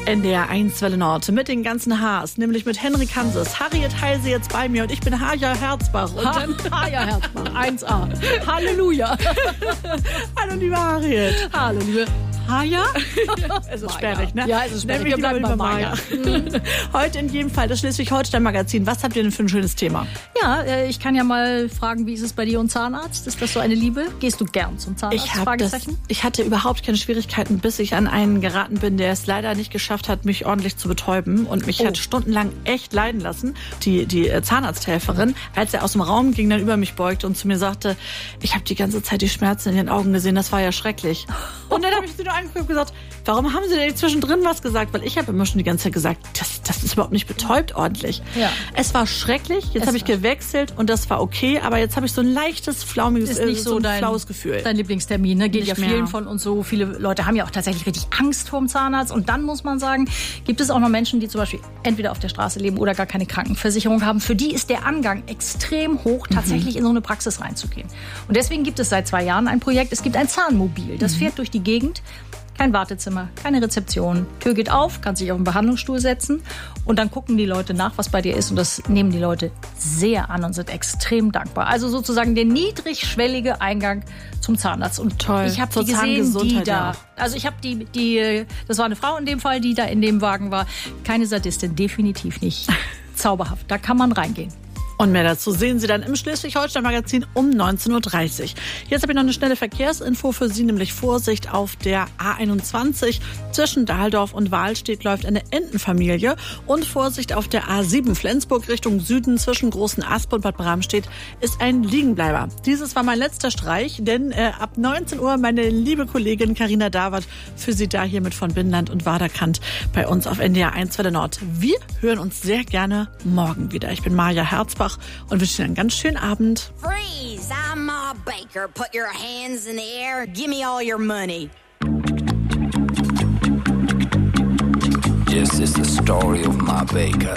NDR 1 Welle Nord mit den ganzen Hs, nämlich mit Henrik Hanses, Harriet Heise jetzt bei mir und ich bin Haja Herzbach. Und dann Haja Herzbach, 1A. Halleluja. Hallo liebe Harriet. Hallo liebe Haja. Es ist sperrig, ne? Ja, es ist sperrig. Wir bleiben bei Maja. Heute in jedem Fall das Schleswig-Holstein-Magazin. Was habt ihr denn für ein schönes Thema? Ja, ich kann ja mal fragen, wie ist es bei dir und Zahnarzt? Ist das so eine Liebe? Gehst du gern zum Zahnarzt? Ich hatte überhaupt keine Schwierigkeiten, bis ich an einen geraten bin, der es leider nicht geschafft hat, mich ordentlich zu betäuben und mich hat stundenlang echt leiden lassen. Die Zahnarzthelferin, als er aus dem Raum ging, dann über mich beugte und zu mir sagte, ich habe die ganze Zeit die Schmerzen in den Augen gesehen, das war ja schrecklich. Und dann habe ich sie nur angeguckt und gesagt, warum haben Sie denn zwischendrin was gesagt? Weil ich habe immer schon die ganze Zeit gesagt, das ist überhaupt nicht betäubt ordentlich. Ja. Es war schrecklich, jetzt habe ich gewechselt und das war okay, aber jetzt habe ich so ein leichtes, flaumiges, flaues Gefühl. Dein Lieblingstermin, ne? Geht nicht ja vielen mehr. Von uns so. Viele Leute haben ja auch tatsächlich richtig Angst vorm Zahnarzt. Und dann muss man sagen, gibt es auch noch Menschen, die zum Beispiel entweder auf der Straße leben oder gar keine Krankenversicherung haben. Für die ist der Angang extrem hoch, tatsächlich in so eine Praxis reinzugehen. Und deswegen gibt es seit 2 Jahren ein Projekt. Es gibt ein Zahnmobil. Das fährt durch die Gegend. Kein Wartezimmer, keine Rezeption. Tür geht auf, kannst dich auf den Behandlungsstuhl setzen und dann gucken die Leute nach, was bei dir ist. Und das nehmen die Leute sehr an und sind extrem dankbar. Also sozusagen der niedrigschwellige Eingang zum Zahnarzt. Und toll. Ich habe die gesehen, die da. Also ich habe das war eine Frau in dem Fall, die da in dem Wagen war. Keine Sadistin, definitiv nicht. Zauberhaft. Da kann man reingehen. Und mehr dazu sehen Sie dann im Schleswig-Holstein-Magazin um 19.30 Uhr. Jetzt habe ich noch eine schnelle Verkehrsinfo für Sie, nämlich Vorsicht auf der A21. Zwischen Dahldorf und Wahlstedt läuft eine Entenfamilie. Und Vorsicht auf der A7 Flensburg Richtung Süden zwischen Großen Asp und Bad Bramstedt ist ein Liegenbleiber. Dieses war mein letzter Streich, denn ab 19 Uhr meine liebe Kollegin Carina Dawert für Sie da hier mit von Binnenland und Waderkant bei uns auf NDR 1 Welle Nord. Wir hören uns sehr gerne morgen wieder. Ich bin Maja Herzbach und wünsche Ihnen einen ganz schönen Abend. Freeze! I'm Ma Baker. Put your hands in the air. Give me all your money. This is the story of Ma Baker.